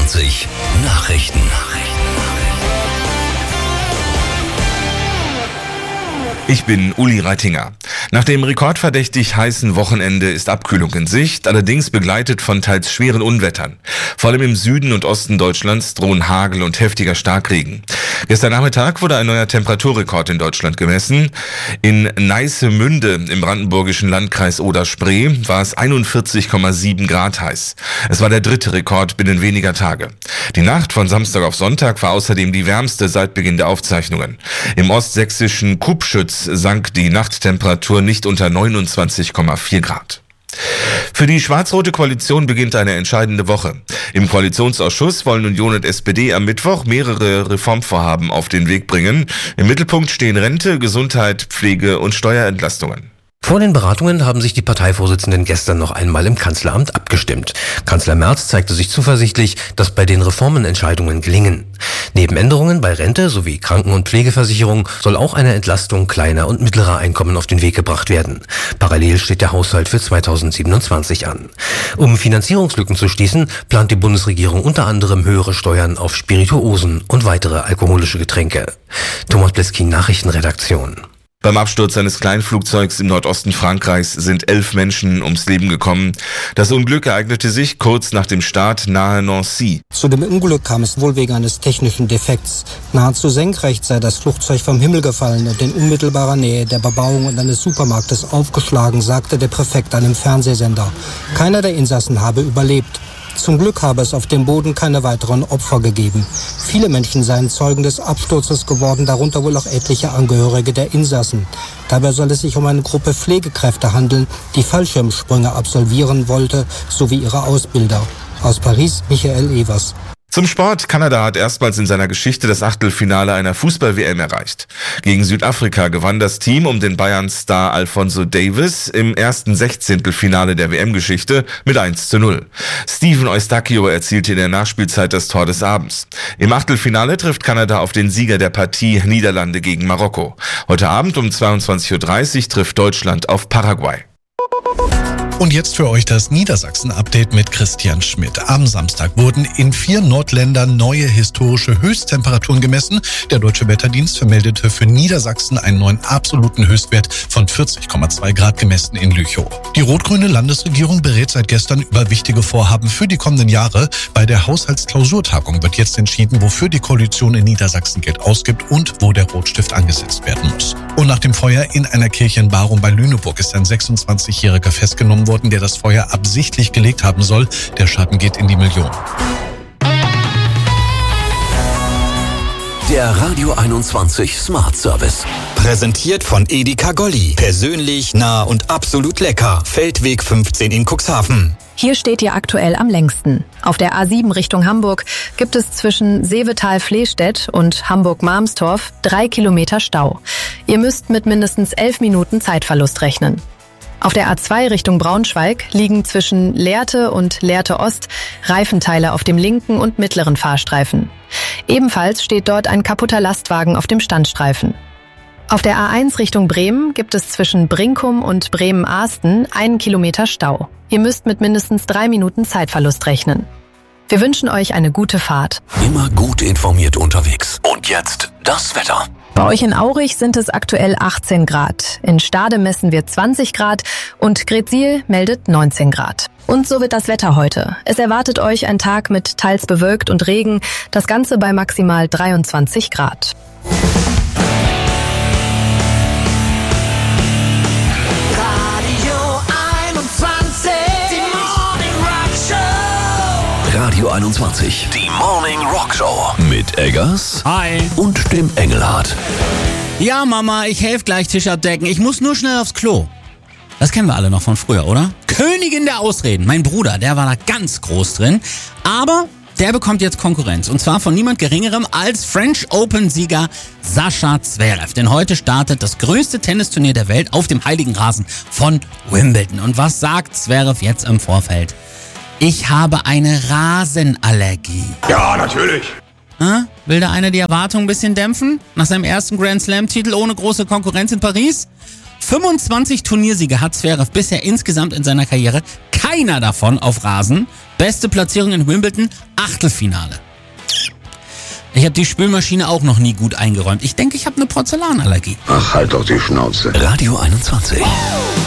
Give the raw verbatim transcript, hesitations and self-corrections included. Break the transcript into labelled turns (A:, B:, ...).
A: einundzwanzig Nachrichten.
B: Ich bin Uli Reitinger. Nach dem rekordverdächtig heißen Wochenende ist Abkühlung in Sicht, allerdings begleitet von teils schweren Unwettern. Vor allem im Süden und Osten Deutschlands drohen Hagel und heftiger Starkregen. Gestern Nachmittag wurde ein neuer Temperaturrekord in Deutschland gemessen. In Neissemünde im brandenburgischen Landkreis Oder-Spree war es einundvierzig Komma sieben Grad heiß. Es war der dritte Rekord binnen weniger Tage. Die Nacht von Samstag auf Sonntag war außerdem die wärmste seit Beginn der Aufzeichnungen. Im ostsächsischen Kubschütz sank die Nachttemperatur nicht unter neunundzwanzig Komma vier Grad. Für die schwarz-rote Koalition beginnt eine entscheidende Woche. Im Koalitionsausschuss wollen Union und S P D am Mittwoch mehrere Reformvorhaben auf den Weg bringen. Im Mittelpunkt stehen Rente, Gesundheit, Pflege und Steuerentlastungen.
C: Vor den Beratungen haben sich die Parteivorsitzenden gestern noch einmal im Kanzleramt abgestimmt. Kanzler Merz zeigte sich zuversichtlich, dass bei den Reformen Entscheidungen gelingen. Neben Änderungen bei Rente sowie Kranken- und Pflegeversicherung soll auch eine Entlastung kleiner und mittlerer Einkommen auf den Weg gebracht werden. Parallel steht der Haushalt für zweitausendsiebenundzwanzig an. Um Finanzierungslücken zu schließen, plant die Bundesregierung unter anderem höhere Steuern auf Spirituosen und weitere alkoholische Getränke. Thomas Bleskin, Nachrichtenredaktion.
B: Beim Absturz eines Kleinflugzeugs im Nordosten Frankreichs sind elf Menschen ums Leben gekommen. Das Unglück ereignete sich kurz nach dem Start nahe Nancy.
D: Zu dem Unglück kam es wohl wegen eines technischen Defekts. Nahezu senkrecht sei das Flugzeug vom Himmel gefallen und in unmittelbarer Nähe der Bebauung und eines Supermarktes aufgeschlagen, sagte der Präfekt einem Fernsehsender. Keiner der Insassen habe überlebt. Zum Glück habe es auf dem Boden keine weiteren Opfer gegeben. Viele Menschen seien Zeugen des Absturzes geworden, darunter wohl auch etliche Angehörige der Insassen. Dabei soll es sich um eine Gruppe Pflegekräfte handeln, die Fallschirmsprünge absolvieren wollte, sowie ihre Ausbilder. Aus Paris, Michael Evers.
B: Zum Sport. Kanada hat erstmals in seiner Geschichte das Achtelfinale einer Fußball-W M erreicht. Gegen Südafrika gewann das Team um den Bayern-Star Alphonso Davies im ersten Sechzehntelfinale der W M-Geschichte mit eins zu null. Steven Eustáquio erzielte in der Nachspielzeit das Tor des Abends. Im Achtelfinale trifft Kanada auf den Sieger der Partie Niederlande gegen Marokko. Heute Abend um zweiundzwanzig Uhr dreißig trifft Deutschland auf Paraguay.
E: Und jetzt für euch das Niedersachsen-Update mit Christian Schmidt. Am Samstag wurden in vier Nordländern neue historische Höchsttemperaturen gemessen. Der Deutsche Wetterdienst vermeldete für Niedersachsen einen neuen absoluten Höchstwert von vierzig Komma zwei Grad gemessen in Lüchow. Die rot-grüne Landesregierung berät seit gestern über wichtige Vorhaben für die kommenden Jahre. Bei der Haushaltsklausurtagung wird jetzt entschieden, wofür die Koalition in Niedersachsen Geld ausgibt und wo der Rotstift angesetzt werden muss. Und nach dem Feuer in einer Kirche in Barum bei Lüneburg ist ein sechsundzwanzigjähriger festgenommen worden, der das Feuer absichtlich gelegt haben soll. Der Schaden geht in die Millionen.
A: Der Radio einundzwanzig Smart Service.
F: Präsentiert von Edeka Golli. Persönlich, nah und absolut lecker. Feldweg fünfzehn in Cuxhaven.
G: Hier steht ihr aktuell am längsten. Auf der A sieben Richtung Hamburg gibt es zwischen Seevetal-Flehstedt und Hamburg-Marmstorf drei Kilometer Stau. Ihr müsst mit mindestens elf Minuten Zeitverlust rechnen. Auf der A zwei Richtung Braunschweig liegen zwischen Lehrte und Lehrte Ost Reifenteile auf dem linken und mittleren Fahrstreifen. Ebenfalls steht dort ein kaputter Lastwagen auf dem Standstreifen. Auf der A eins Richtung Bremen gibt es zwischen Brinkum und Bremen-Ahsten einen Kilometer Stau. Ihr müsst mit mindestens drei Minuten Zeitverlust rechnen. Wir wünschen euch eine gute Fahrt.
A: Immer gut informiert unterwegs. Und jetzt das Wetter.
G: Bei euch in Aurich sind es aktuell achtzehn Grad. In Stade messen wir zwanzig Grad und Gretzil meldet neunzehn Grad. Und so wird das Wetter heute. Es erwartet euch ein Tag mit teils bewölkt und Regen, das Ganze bei maximal dreiundzwanzig Grad.
A: Radio einundzwanzig, die Morning Rock Show mit Eggers
H: Hi.
A: Und dem Engelhardt.
H: Ja, Mama, ich helfe gleich Tisch abdecken. Ich muss nur schnell aufs Klo. Das kennen wir alle noch von früher, oder? Königin der Ausreden. Mein Bruder, der war da ganz groß drin. Aber der bekommt jetzt Konkurrenz. Und zwar von niemand Geringerem als French Open-Sieger Sascha Zverev. Denn heute startet das größte Tennisturnier der Welt auf dem heiligen Rasen von Wimbledon. Und was sagt Zverev jetzt im Vorfeld? Ich habe eine Rasenallergie.
I: Ja, natürlich.
H: Hm? Will der eine die Erwartung ein bisschen dämpfen? Nach seinem ersten Grand Slam-Titel ohne große Konkurrenz in Paris? fünfundzwanzig Turniersiege hat Zverev bisher insgesamt in seiner Karriere. Keiner davon auf Rasen. Beste Platzierung in Wimbledon, Achtelfinale. Ich habe die Spülmaschine auch noch nie gut eingeräumt. Ich denke, ich habe eine Porzellanallergie.
A: Ach, halt doch die Schnauze. Radio einundzwanzig.